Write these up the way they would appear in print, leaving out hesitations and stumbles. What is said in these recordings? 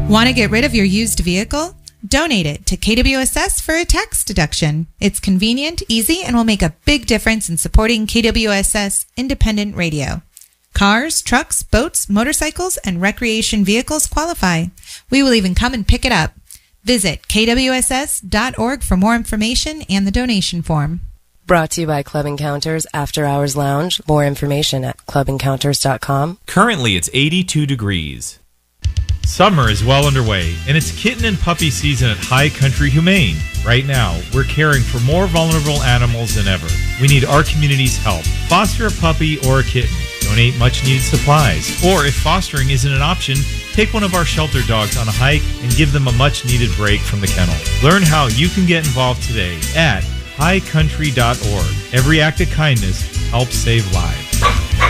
Want to get rid of your used vehicle? Donate it to KWSS for a tax deduction. It's convenient, easy, and will make a big difference in supporting KWSS independent radio. Cars, trucks, boats, motorcycles, and recreation vehicles qualify. We will even come and pick it up. Visit kwss.org for more information and the donation form. Brought to you by Club Encounters After Hours Lounge. More information at clubencounters.com. Currently, it's 82 degrees. Summer is well underway, and it's kitten and puppy season at High Country Humane. Right now, we're caring for more vulnerable animals than ever. We need our community's help. Foster a puppy or a kitten. Donate much-needed supplies. Or if fostering isn't an option, take one of our shelter dogs on a hike and give them a much-needed break from the kennel. Learn how you can get involved today at highcountry.org. Every act of kindness helps save lives.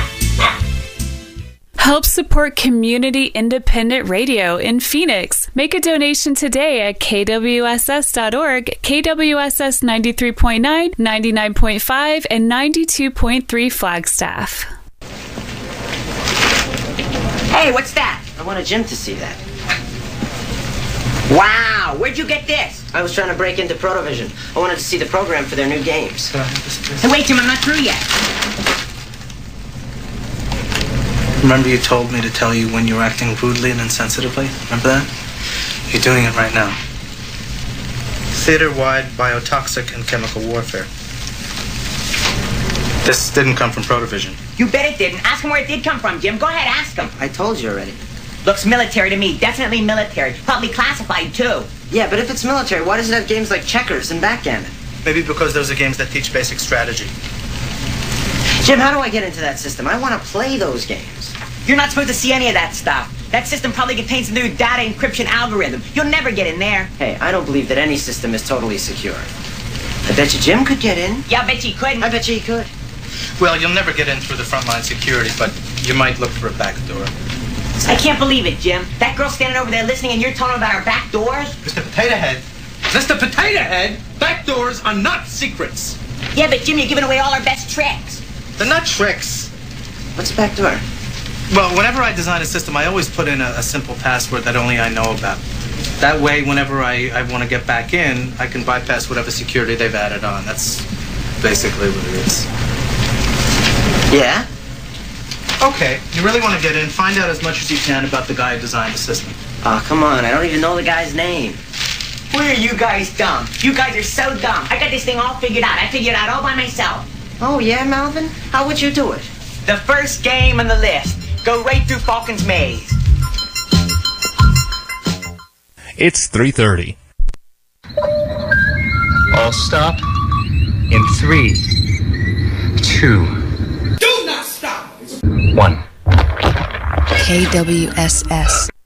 Help support community independent radio in Phoenix. Make a donation today at kwss.org, KWSS 93.9, 99.5, and 92.3 Flagstaff. Hey, what's that? I wanted Jim to see that. Wow, where'd you get this? I was trying to break into Protovision. I wanted to see the program for their new games. Hey, wait, Jim, I'm not through yet. Remember you told me to tell you when you were acting rudely and insensitively? Remember that? You're doing it right now. Theater-wide biotoxic and chemical warfare. This didn't come from Protovision. You bet it didn't. Ask him where it did come from, Jim. Go ahead, ask him. I told you already. Looks military to me. Definitely military. Probably classified, too. Yeah, but if it's military, why does it have games like checkers and backgammon? Maybe because those are games that teach basic strategy. Jim, how do I get into that system? I want to play those games. You're not supposed to see any of that stuff. That system probably contains some new data encryption algorithm. You'll never get in there. Hey, I don't believe that any system is totally secure. I bet you Jim could get in. Yeah, I bet you couldn't. I bet you he could. Well, you'll never get in through the frontline security, but you might look for a back door. I can't believe it, Jim. That girl's standing over there listening and you're telling her about our back doors? Mr. Potato Head. Mr. Potato Head, back doors are not secrets. Yeah, but Jim, you're giving away all our best tricks. They're not tricks. What's a back door? Well, whenever I design a system, I always put in a simple password that only I know about. That way, whenever I want to get back in, I can bypass whatever security they've added on. That's basically what it is. Yeah? Okay, you really want to get in, find out as much as you can about the guy who designed the system. Oh, come on, I don't even know the guy's name. Where are you guys dumb? You guys are so dumb. I got this thing all figured out. I figured it out all by myself. Oh, yeah, Malvin? How would you do it? The first game on the list. Go right through Falcon's Maze. It's 3:30. All stop in 3, 2. Do not stop! 1. KWSS.